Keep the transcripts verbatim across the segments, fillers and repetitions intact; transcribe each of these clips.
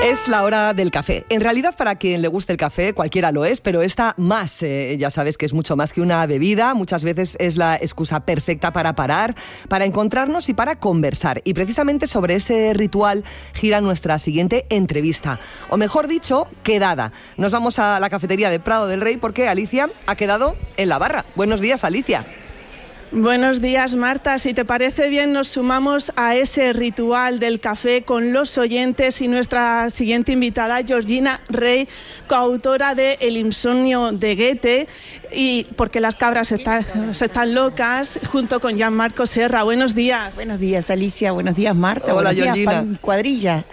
Es la hora del café. En realidad, para quien le guste el café, cualquiera lo es, pero esta más, eh, ya sabes que es mucho más que una bebida. Muchas veces es la excusa perfecta para parar, para encontrarnos y para conversar. Y precisamente sobre ese ritual gira nuestra siguiente entrevista. O mejor dicho, quedada. Nos vamos a la cafetería de Prado del Rey porque Alicia ha quedado en la barra. Buenos días, Alicia. Buenos días, Marta. Si te parece bien, nos sumamos a ese ritual del café con los oyentes y nuestra siguiente invitada, Georgina Rey, coautora de El insomnio de Goethe, y porque las cabras está, están locas, junto con Gianmarco Serra. Buenos días. Buenos días, Alicia. Buenos días, Marta. Hola, buenos días, Georgina. pan, cuadrilla.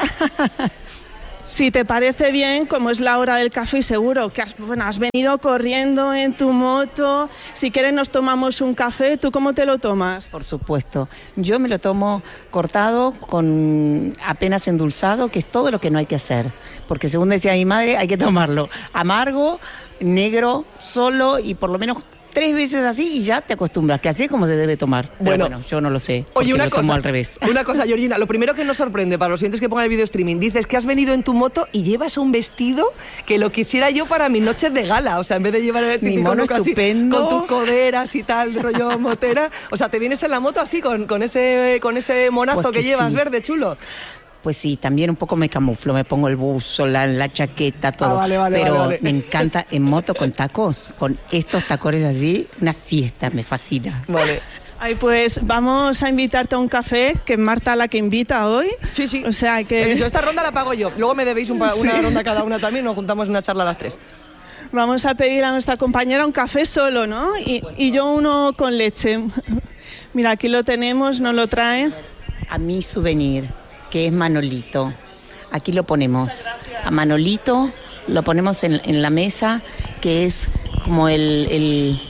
Si te parece bien, como es la hora del café y seguro que has, bueno, has venido corriendo en tu moto, si quieres nos tomamos un café. ¿Tú cómo te lo tomas? Por supuesto. Yo me lo tomo cortado, con apenas endulzado, que es todo lo que no hay que hacer. Porque según decía mi madre, hay que tomarlo amargo, negro, solo y por lo menos tres veces así y ya te acostumbras, que así es como se debe tomar. Pero Bueno, bueno, yo no lo sé, Oye, una lo cosa, tomo al revés. Una cosa, Georgina, lo primero que nos sorprende para los oyentes que pongan el video streaming, dices que has venido en tu moto y llevas un vestido que lo quisiera yo para mis noches de gala. O sea, en vez de llevar el Mi típico mono look así, estupendo. con tus coderas y tal, rollo motera. O sea, te vienes en la moto así, con, con, ese, con ese monazo Pues que, que llevas sí. verde, chulo. Pues sí, también un poco me camuflo, me pongo el buzo, la, la chaqueta, todo. Ah, vale, vale, Pero vale, vale. me encanta en moto con tacos, con estos tacones así, una fiesta, me fascina. Vale. Ay, pues vamos a invitarte a un café, que es Marta la que invita hoy. Sí, sí. O sea que... He dicho, esta ronda la pago yo. Luego me debéis un pa- una Sí. ronda cada una también y nos juntamos en una charla a las tres. Vamos a pedir a nuestra compañera un café solo, ¿no? Y, y yo uno con leche. Mira, aquí lo tenemos, nos lo trae. A mi souvenir, que es Manolito. Aquí lo ponemos. A Manolito lo ponemos en, en la mesa, que es como el, el,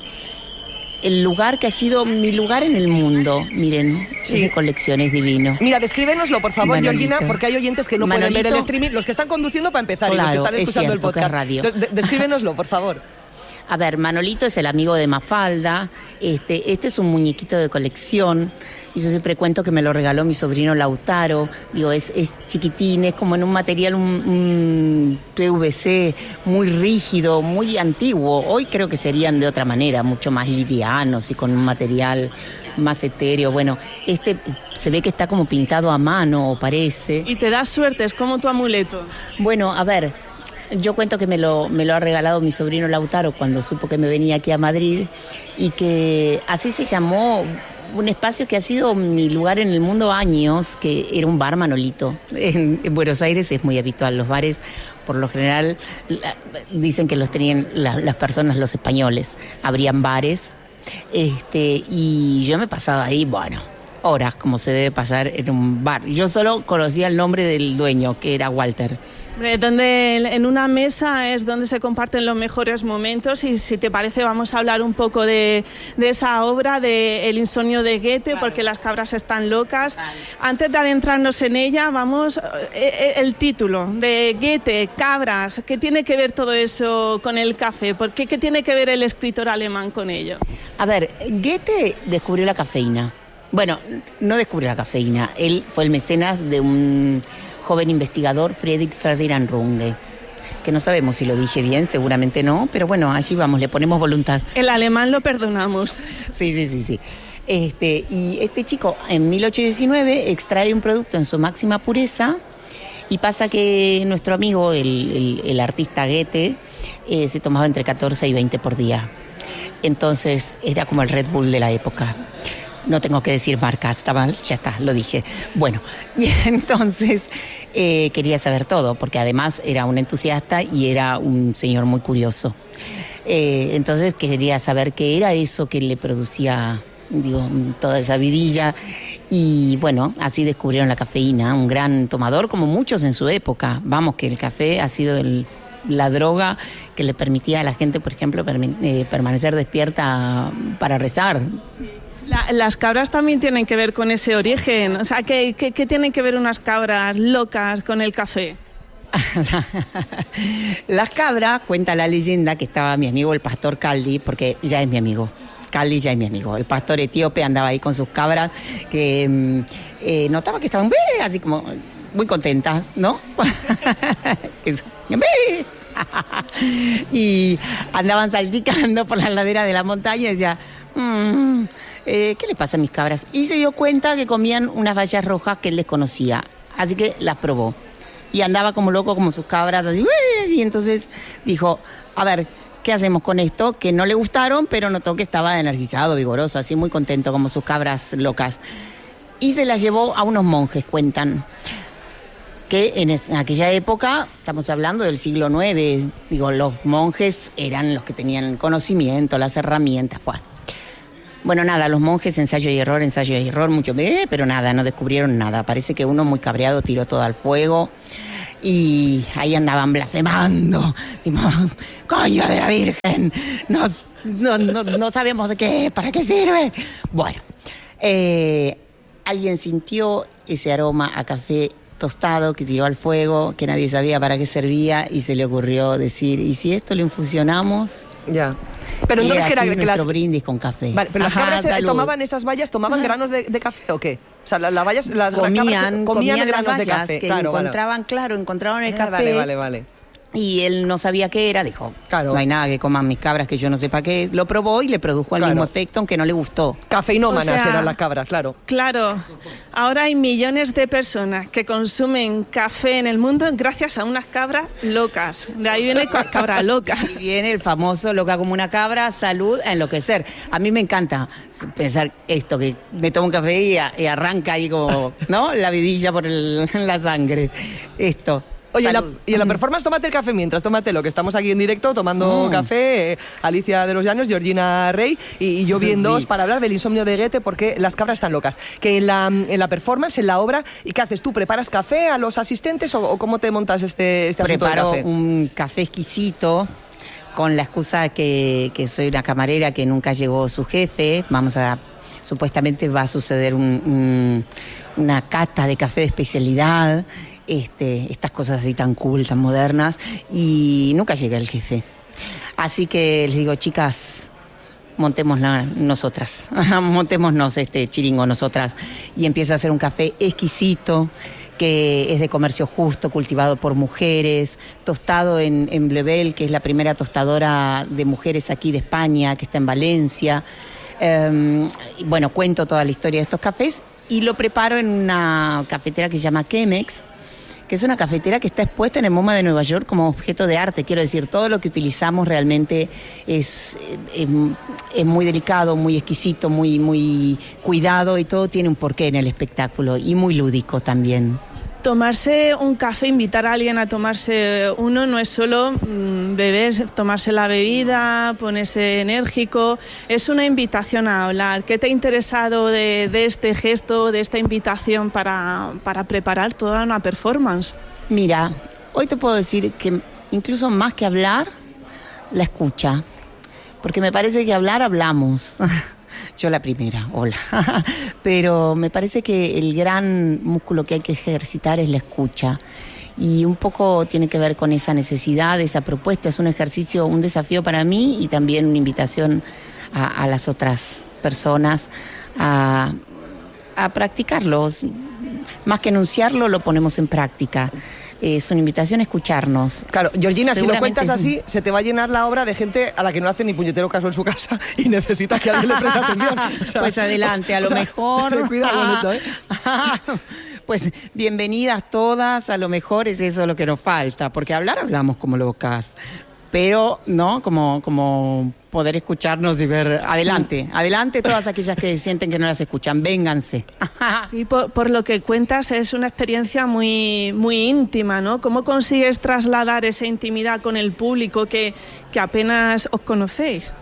el lugar que ha sido mi lugar en el mundo. Miren, Sí. es de colección, es divino. Mira, descríbenoslo, por favor, Manolito. Georgina, porque hay oyentes que no pueden ver el Manolito. streaming, los que están conduciendo para empezar y los Claro, que están es escuchando el cierto, que es podcast. radio. Entonces, de- descríbenoslo, por favor. A ver, Manolito es el amigo de Mafalda. Este, este es un muñequito de colección. Y yo siempre cuento que me lo regaló mi sobrino Lautaro. Digo, es, es chiquitín, es como en un material, un, un P V C muy rígido, muy antiguo. Hoy creo que serían de otra manera, mucho más livianos y con un material más etéreo. Bueno, este se ve que está como pintado a mano, o parece. Y te das suerte, es como tu amuleto. Bueno, a ver, yo cuento que me lo, me lo ha regalado mi sobrino Lautaro cuando supo que me venía aquí a Madrid y que así se llamó un espacio que ha sido mi lugar en el mundo años, que era un bar Manolito. En, en Buenos Aires es muy habitual, los bares por lo general la, dicen que los tenían la, las personas, los españoles, abrían bares, este, y yo me pasaba ahí, bueno, horas como se debe pasar en un bar. Yo solo conocía el nombre del dueño, que era Walter. Hombre, donde en una mesa es donde se comparten los mejores momentos y si te parece vamos a hablar un poco de, de esa obra de El insomnio de Goethe, Claro. porque las cabras están locas. Antes de adentrarnos en ella, vamos, eh, eh, el título de Goethe, cabras, ¿qué tiene que ver todo eso con el café? ¿Por qué, qué tiene que ver el escritor alemán con ello? A ver, Goethe descubrió la cafeína. Bueno, no descubrió la cafeína, él fue el mecenas de un joven investigador, Friedrich Ferdinand Runge, que no sabemos si lo dije bien, seguramente no, pero bueno, allí vamos, le ponemos voluntad. El alemán lo perdonamos. Sí, sí, sí, sí. Este, y este chico en mil ochocientos diecinueve extrae un producto en su máxima pureza y pasa que nuestro amigo, el, el, el artista Goethe, eh, se tomaba entre catorce y veinte por día. Entonces era como el Red Bull de la época. No tengo que decir marcas, está mal, ya está, lo dije. Bueno, y entonces eh, quería saber todo, porque además era un entusiasta y era un señor muy curioso. Eh, entonces quería saber qué era eso que le producía, digo, toda esa vidilla. Y bueno, así descubrieron la cafeína, un gran tomador, como muchos en su época. Vamos, que el café ha sido el, la droga que le permitía a la gente, por ejemplo, permi- eh, permanecer despierta para rezar. La- las cabras también tienen que ver con ese origen. O sea, ¿qué, qué, qué tienen que ver unas cabras locas con el café? Las cabras, cuenta la leyenda que estaba mi amigo el pastor Caldi, porque ya es mi amigo. Caldi ya es mi amigo. El pastor etíope andaba ahí con sus cabras, que eh, notaba que estaban así como muy contentas, ¿no? Y andaban salticando por la ladera de la montaña y decía, mmm, eh, ¿qué le pasa a mis cabras? Y se dio cuenta que comían unas bayas rojas que él desconocía, así que las probó. Y andaba como loco, como sus cabras, así, y entonces dijo, a ver, ¿qué hacemos con esto? Que no le gustaron, pero notó que estaba energizado, vigoroso, así muy contento, como sus cabras locas. Y se las llevó a unos monjes, cuentan, que en, es, en aquella época, estamos hablando del siglo nueve, digo, los monjes eran los que tenían el conocimiento, las herramientas, pues. Bueno, nada, los monjes, ensayo y error, ensayo y error, mucho, eh, pero nada, no descubrieron nada. Parece que uno muy cabreado tiró todo al fuego y ahí andaban blasfemando. Tipo, coño de la Virgen, no, no, no, no sabemos de qué, para qué sirve. Bueno, eh, alguien sintió ese aroma a café tostado que tiró al fuego, que nadie sabía para qué servía y se le ocurrió decir, ¿y si esto lo infusionamos? Ya. Pero entonces que era que nuestro las brindis con café. Vale, pero Ajá, las cabras salud. tomaban esas bayas, tomaban Ajá. granos de, de café o qué? O sea, las, las bayas, las comían, cabras comían, comían granos las de bayas café. Que claro, encontraban, vale. claro, encontraban el Ah, café. Vale, vale, vale. Y él no sabía qué era, dijo, claro. no hay nada que coman mis cabras que yo no sepa qué es. Lo probó y le produjo el claro. mismo efecto, aunque no le gustó. Cafeinómanas o sea, eran las cabras, claro. Claro, ahora hay millones de personas que consumen café en el mundo gracias a unas cabras locas. De ahí viene cabra loca. Y viene el famoso loca como una cabra, salud, a enloquecer. A mí me encanta pensar esto, que me tomo un café y, a, y arranca ahí como, ¿no? La vidilla por el, la sangre. Esto. Oye, la, y en la performance tómate el café mientras, tómatelo, que estamos aquí en directo tomando mm. café, eh, Alicia de los Llanos, Georgina Rey y, y yo viéndoos sí. para hablar del insomnio de Goethe, porque las cabras están locas. Que en la, en la performance, en la obra, ¿y qué haces tú? ¿Preparas café a los asistentes o, o cómo te montas este, este asunto del café? Preparo un café exquisito con la excusa que, que soy una camarera que nunca llegó su jefe. Vamos a... Supuestamente va a suceder un, un, una cata de café de especialidad. Este, estas cosas así tan cool, tan modernas, y nunca llega el jefe. Así que les digo, chicas, montémosla nosotras, montémonos este chiringo nosotras, y empiezo a hacer un café exquisito, que es de comercio justo, cultivado por mujeres, tostado en, en Blebel, que es la primera tostadora de mujeres aquí de España, que está en Valencia. Um, y bueno, cuento toda la historia de estos cafés, y lo preparo en una cafetera que se llama Chemex, que es una cafetera que está expuesta en el MoMA de Nueva York como objeto de arte. Quiero decir, todo lo que utilizamos realmente es, es, es muy delicado, muy exquisito, muy, muy cuidado, y todo tiene un porqué en el espectáculo, y muy lúdico también. Tomarse un café, invitar a alguien a tomarse uno, no es solo mmm, beber, tomarse la bebida, ponerse enérgico, es una invitación a hablar. ¿Qué te ha interesado de, de este gesto, de esta invitación para, para preparar toda una performance? Mira, hoy te puedo decir que incluso más que hablar, la escucha, porque me parece que hablar, hablamos. Yo la primera, hola. Pero me parece que el gran músculo que hay que ejercitar es la escucha. Y un poco tiene que ver con esa necesidad, esa propuesta. Es un ejercicio, un desafío para mí, y también una invitación a, a las otras personas a, a practicarlo. Más que enunciarlo, lo ponemos en práctica. Es una invitación a escucharnos. Claro, Georgina, si lo cuentas así, se te va a llenar la obra de gente a la que no hace ni puñetero caso en su casa y necesita que alguien le preste atención. O sea, pues adelante, a lo o sea, mejor... Ten cuidado con esto, ¿eh? Pues bienvenidas todas, a lo mejor es eso lo que nos falta, porque hablar hablamos como locas, pero, ¿no? Como, como poder escucharnos y ver... Adelante, adelante todas aquellas que sienten que no las escuchan, vénganse. Sí, por, por lo que cuentas es una experiencia muy, muy íntima, ¿no? ¿Cómo consigues trasladar esa intimidad con el público que, que apenas os conocéis?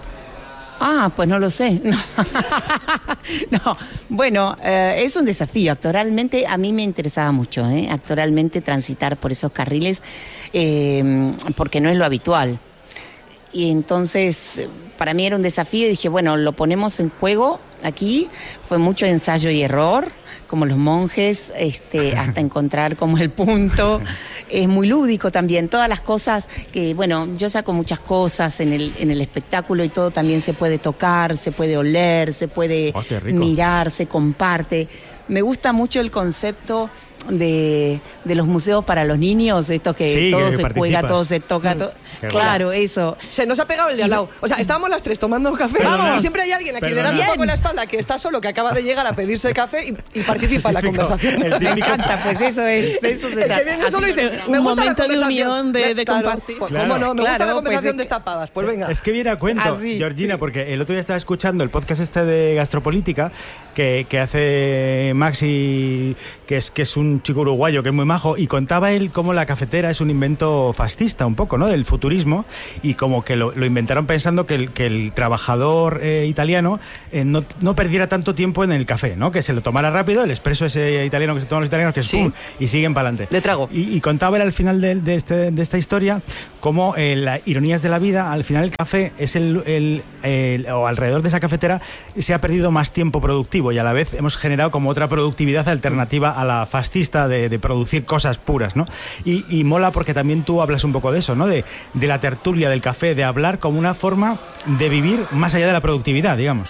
Ah, pues no lo sé. No, no. Bueno, eh, es un desafío. Actoralmente a mí me interesaba mucho, ¿eh? Actoralmente transitar por esos carriles, eh, porque no es lo habitual. Y entonces para mí era un desafío y dije, bueno, lo ponemos en juego aquí. Fue mucho ensayo y error, como los monjes, este, hasta encontrar como el punto. Es muy lúdico también, todas las cosas que, bueno, yo saco muchas cosas en el, en el espectáculo y todo también se puede tocar, se puede oler, se puede oh, mirar, se comparte. Me gusta mucho el concepto de, de los museos para los niños, estos que sí, todo que se participas. juega, todo se toca, Mm. todo, Qué claro, eso. Se nos ha pegado el de al lado. O sea, estábamos las tres tomando café Perdona. y siempre hay alguien a quien le Perdona. das un poco en la espalda que está solo, que acaba de llegar a pedirse el café y, y participa en la Típico, conversación. el Me típico- encanta, pues eso es, de eso se El que trata. viene solo Así dice, que- me un gusta la momento de conversación. unión, de- de Claro, compartir. pues, Claro. ¿cómo no? Me gusta Claro, la pues conversación es- destapadas. Pues venga. Es que viene a cuento, Así. Georgina, porque el otro día estaba escuchando el podcast este de Gastropolítica que, que hace Maxi, que es, que es un chico uruguayo que es muy majo, y contaba él cómo la cafetera es un invento fascista un poco, ¿no? Del futurismo, y como que lo, lo inventaron pensando que el, que el trabajador eh, italiano eh, no, no perdiera tanto tiempo en el café, ¿no? Que se lo tomara rápido, el expreso ese italiano que se toman los italianos, que es Sí. pum, y siguen para adelante. Le trago. Y, y contaba él al final de, de, este, de esta historia cómo eh, las ironías de la vida, al final el café es el, el, el- o alrededor de esa cafetera se ha perdido más tiempo productivo y a la vez hemos generado como otra productividad alternativa a la fascista de, de producir cosas puras, ¿no? Y, y mola porque también tú hablas un poco de eso, ¿no? De, de la tertulia del café, de hablar como una forma de vivir más allá de la productividad, digamos.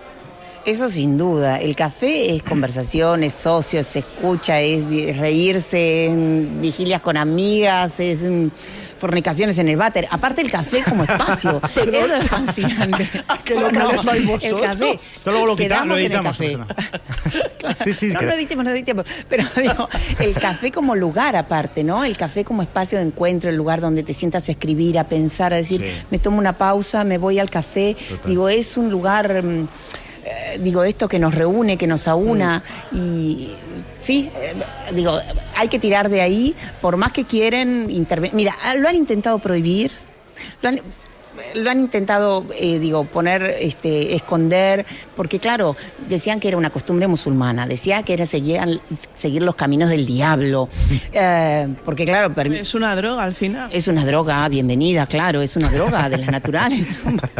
Eso sin duda. El café es conversación, es socio, se escucha, es di- reírse, en vigilias con amigas, es mm, fornicaciones en el váter. Aparte el café como espacio. Eso es fascinante. qué locales sois el vosotros. café. Esto luego lo, quita, Quedamos lo en el editamos. café. persona. Sí, sí, es No, que- no editemos, no editemos. Pero digo, el café como lugar aparte, ¿no? El café como espacio de encuentro, el lugar donde te sientas a escribir, a pensar, a decir, Sí. me tomo una pausa, me voy al café. Total. Digo, es un lugar, mm, eh, digo, esto que nos reúne, que nos aúna. Y sí, eh, digo, hay que tirar de ahí, por más que quieren intervenir. Mira, lo han intentado prohibir, lo han... Lo han intentado, eh, digo, poner, este, esconder, porque claro, decían que era una costumbre musulmana, decía que era seguir, seguir los caminos del diablo, eh, porque claro, permi- Es una droga al final. es una droga, bienvenida, claro, es una droga de las naturales.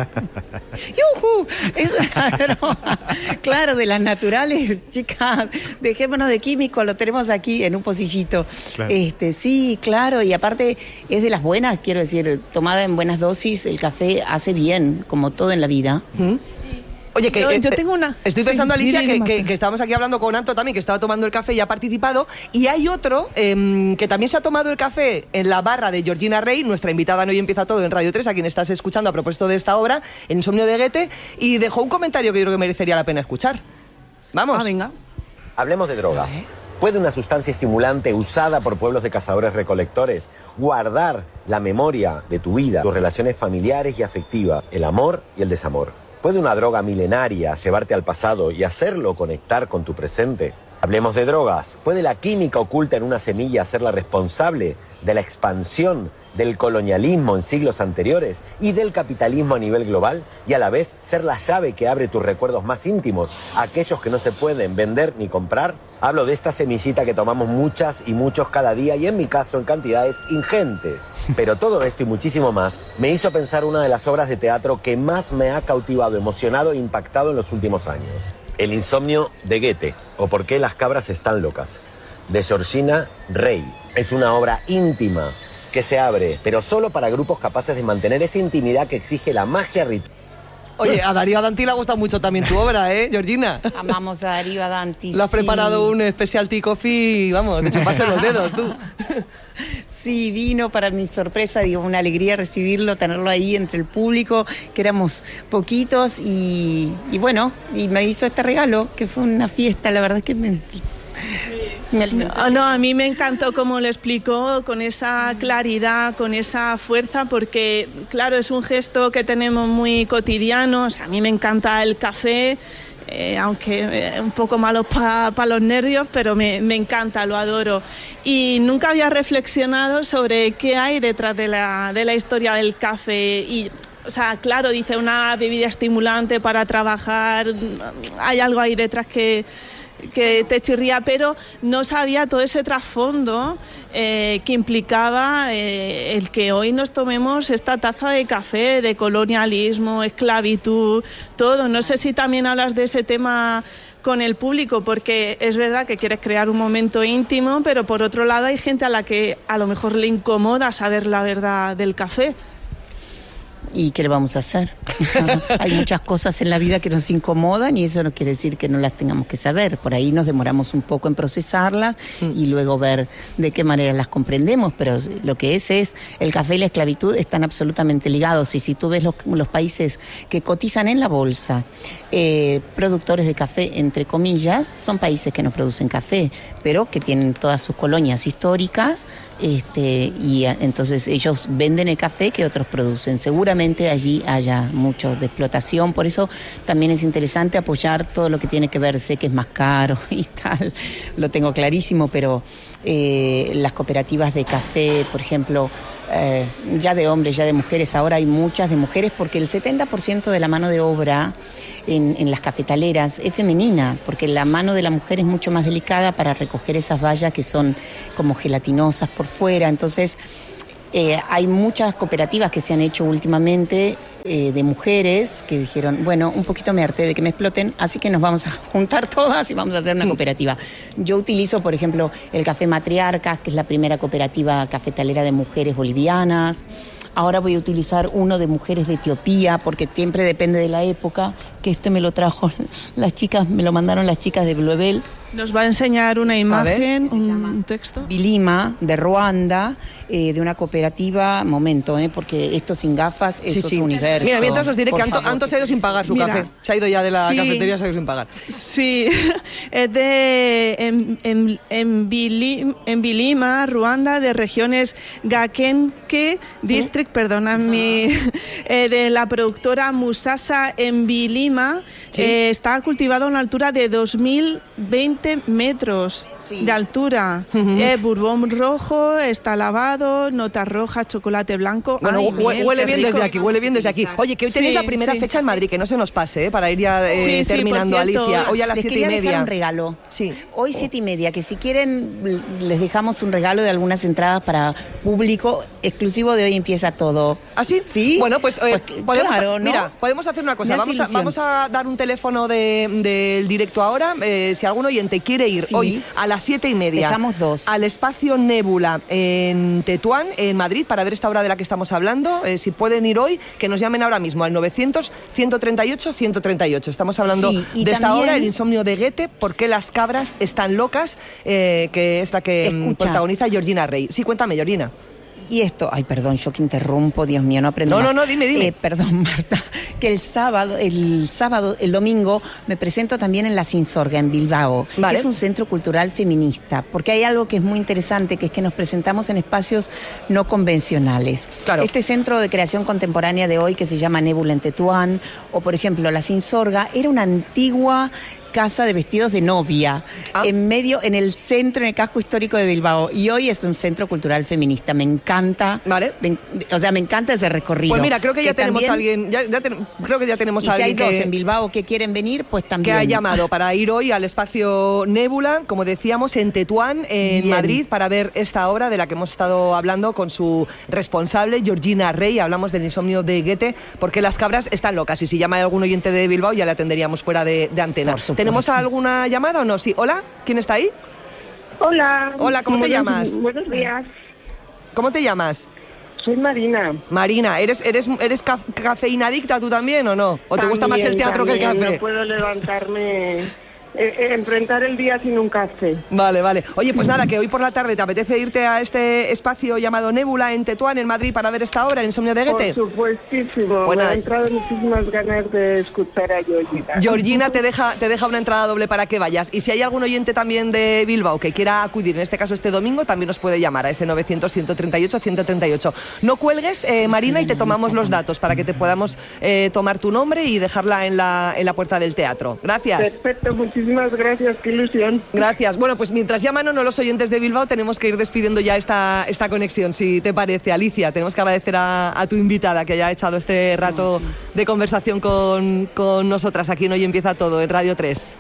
¡Yujú! Es una droga, claro, de las naturales, chicas, dejémonos de químicos, lo tenemos aquí en un pocillito. Claro. Este, sí, claro, y aparte es de las buenas, quiero decir, tomada en buenas dosis, el café hace bien, como todo en la vida. ¿Mm? Oye, que Yo- eh, yo eh, tengo una- Estoy sí, pensando, Alicia, dile, que, Marta. que, que estábamos aquí hablando con Anto también, que estaba tomando el café y ha participado. Y hay otro em, que también se ha tomado el café en la barra de Georgina Rey, nuestra invitada en Hoy Empieza Todo en Radio tres, a quien estás escuchando a propósito de esta obra, en Insomnio de Goethe, y dejó un comentario que yo creo que merecería la pena escuchar. Vamos. Ah, venga. Hablemos de drogas. ¿Puede una sustancia estimulante usada por pueblos de cazadores-recolectores guardar la memoria de tu vida, tus relaciones familiares y afectivas, el amor y el desamor? ¿Puede una droga milenaria llevarte al pasado y hacerlo conectar con tu presente? Hablemos de drogas. ¿Puede la química oculta en una semilla ser la responsable de la expansión del colonialismo en siglos anteriores y del capitalismo a nivel global, y a la vez ser la llave que abre tus recuerdos más íntimos, aquellos que no se pueden vender ni comprar? Hablo de esta semillita que tomamos muchas y muchos cada día, y en mi caso en cantidades ingentes. Pero todo esto y muchísimo más me hizo pensar una de las obras de teatro que más me ha cautivado, emocionado e impactado en los últimos años: El insomnio de Goethe, o Por qué las cabras están locas, de Georgina Rey. Es una obra íntima que se abre, pero solo para grupos capaces de mantener esa intimidad que exige la magia ritual. Oye, a Darío Danti le ha gustado mucho también tu obra, ¿eh, Georgina? Amamos a Darío Danti. Le has sí. preparado un especial tea coffee, vamos, de chuparse los dedos, tú. Sí, vino para mi sorpresa, digo, una alegría recibirlo, tenerlo ahí entre el público, que éramos poquitos, y, y bueno, y me hizo este regalo, que fue una fiesta, la verdad es que me... me alimentó. No, no, a mí me encantó cómo lo explicó, con esa claridad, con esa fuerza, porque claro, es un gesto que tenemos muy cotidiano. O sea, a mí me encanta el café, eh, aunque eh, un poco malo para pa los nervios, pero me, me encanta, lo adoro. Y nunca había reflexionado sobre qué hay detrás de la, de la historia del café. Y o sea, claro, dice una bebida estimulante para trabajar, hay algo ahí detrás que... que te chirría, pero no sabía todo ese trasfondo eh, que implicaba eh, el que hoy nos tomemos esta taza de café, de colonialismo, esclavitud, todo. No sé si también hablas de ese tema con el público, porque es verdad que quieres crear un momento íntimo, pero por otro lado hay gente a la que a lo mejor le incomoda saber la verdad del café. ¿Y qué le vamos a hacer? Hay muchas cosas en la vida que nos incomodan y eso no quiere decir que no las tengamos que saber. Por ahí nos demoramos un poco en procesarlas mm. y luego ver de qué manera las comprendemos, pero lo que es es, el café y la esclavitud están absolutamente ligados y si tú ves los, los países que cotizan en la bolsa, eh, productores de café, entre comillas, son países que no producen café, pero que tienen todas sus colonias históricas. Este, y a, entonces ellos venden el café que otros producen. Seguramente allí haya mucho de explotación, por eso también es interesante apoyar todo lo que tiene que ver, sé que es más caro y tal, lo tengo clarísimo, pero eh, las cooperativas de café, por ejemplo, eh, ya de hombres, ya de mujeres, ahora hay muchas de mujeres porque el setenta por ciento de la mano de obra En, en las cafetaleras es femenina, porque la mano de la mujer es mucho más delicada para recoger esas bayas que son como gelatinosas por fuera. Entonces eh, hay muchas cooperativas que se han hecho últimamente eh, de mujeres que dijeron, bueno, un poquito me harté de que me exploten, así que nos vamos a juntar todas y vamos a hacer una cooperativa. Yo utilizo, por ejemplo, el Café Matriarcas, que es la primera cooperativa cafetalera de mujeres bolivianas. Ahora voy a utilizar uno de mujeres de Etiopía, porque siempre depende de la época, que este me lo trajo las chicas, me lo mandaron las chicas de Bluebell. Nos va a enseñar una imagen, un texto. Vilima, de Ruanda, eh, de una cooperativa, momento, eh, porque esto sin gafas es sí, otro sí. universo. Mira, mientras os diré que Anto, Anto se ha ido sin pagar su Mira, café. Se ha ido ya de la sí, cafetería, se ha ido sin pagar. Sí, es de en, en, en, Bilim, en Vilima, Ruanda, de regiones Gakenke District, ¿Mm? perdona, mi, eh, de la productora Musasa en Vilima. ¿Sí? Eh, está cultivado a una altura de dos mil veinte metros sí. de altura. Uh-huh. eh, Bourbon rojo, está lavado, notas rojas, chocolate blanco. Bueno, Ay, huele, miel, huele bien rico. desde aquí, huele bien desde aquí. Oye, que hoy tenéis sí, la primera sí. fecha en Madrid, que no se nos pase, ¿eh? Para ir ya eh, sí, terminando, sí, cierto, Alicia. Hoy a las siete y media. Un regalo. Sí. Hoy siete y media, que si quieren les dejamos un regalo de algunas entradas para público exclusivo de Hoy Empieza Todo. ¿Ah, sí? Sí. Bueno, pues, eh, pues podemos, claro, ¿no? mira, podemos hacer una cosa. Vamos a, vamos a dar un teléfono del de, directo ahora. Eh, si algún oyente quiere ir sí. hoy a las siete y media dejamos dos. al espacio Nébula en Tetuán, en Madrid, para ver esta obra de la que estamos hablando, eh, si pueden ir hoy, que nos llamen ahora mismo al novecientos, ciento treinta y ocho, ciento treinta y ocho. Estamos hablando sí, de también esta obra, El insomnio de Goethe, ¿Por qué las cabras están locas?, eh, que es la que Escucha. protagoniza Georgina Rey. Sí, cuéntame, Georgina. Y esto, ay, perdón, yo que interrumpo, Dios mío, no aprendo No, más. no, no, dime, dime. Eh, perdón, Marta, que el sábado, el sábado, el domingo, me presento también en La Sinsorga, en Bilbao, vale. que es un centro cultural feminista, porque hay algo que es muy interesante, que es que nos presentamos en espacios no convencionales. Claro. Este centro de creación contemporánea de hoy, que se llama Nébula en Tetuán, o por ejemplo, La Sinsorga, era una antigua casa de vestidos de novia, ah. en medio, en el centro, en el casco histórico de Bilbao. Y hoy es un centro cultural feminista. Me encanta. Vale. Me, o sea, me encanta ese recorrido. Pues mira, creo que, que ya tenemos también, alguien, ya, ya ten, creo que ya tenemos y a alguien si hay que, dos en Bilbao que quieren venir, pues también. Que ha llamado para ir hoy al espacio Nébula, como decíamos, en Tetuán, en Bien. Madrid, para ver esta obra de la que hemos estado hablando con su responsable, Georgina Rey. Hablamos del insomnio de Goethe, porque las cabras están locas. Y si llama algún oyente de Bilbao, ya le atenderíamos fuera de, de antena. ¿Tenemos alguna llamada o no? Sí. Hola, ¿quién está ahí? Hola. Hola, ¿cómo buenos, te llamas? Buenos días. ¿Cómo te llamas? Soy Marina. Marina, ¿eres eres eres ca cafeína adicta tú también o no? ¿O también, te gusta más el teatro también, que el café? No puedo levantarme... Eh, enfrentar el día sin un café. Vale, vale. Oye, pues nada, que hoy por la tarde te apetece irte a este espacio llamado Nébula en Tetuán, en Madrid, para ver esta obra, El insomnio de Goethe. Por supuestísimo. Bueno, me han entrado muchísimas ganas de escuchar a Georgina. Georgina te deja, te deja una entrada doble para que vayas. Y si hay algún oyente también de Bilbao que quiera acudir, en este caso este domingo, también nos puede llamar a ese novecientos, ciento treinta y ocho, ciento treinta y ocho. No cuelgues, eh, Marina, y te tomamos los datos para que te podamos eh, tomar tu nombre y dejarla en la, en la puerta del teatro. Gracias. Perfecto, muchísimas gracias. Qué ilusión. Gracias. Bueno, pues mientras llaman o no los oyentes de Bilbao, tenemos que ir despidiendo ya esta, esta conexión, si te parece. Alicia, tenemos que agradecer a, a tu invitada que haya echado este rato de conversación con, con nosotras aquí en Hoy Empieza Todo, en Radio tres.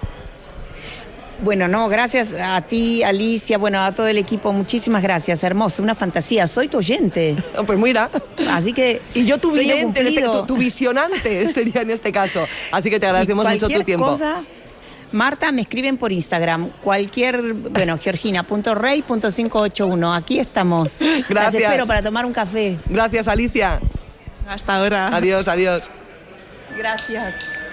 Bueno, no, gracias a ti, Alicia, bueno, a todo el equipo, muchísimas gracias, hermoso, una fantasía, soy tu oyente. Pues mira, así que... Y yo tu vidente, en este, tu, tu visionante sería en este caso, así que te agradecemos mucho tu tiempo. Cosa, Marta, me escriben por Instagram, cualquier, bueno, georgina punto rey punto cinco ocho uno, aquí estamos. Gracias. Las espero para tomar un café. Gracias, Alicia. Hasta ahora. Adiós, adiós. Gracias.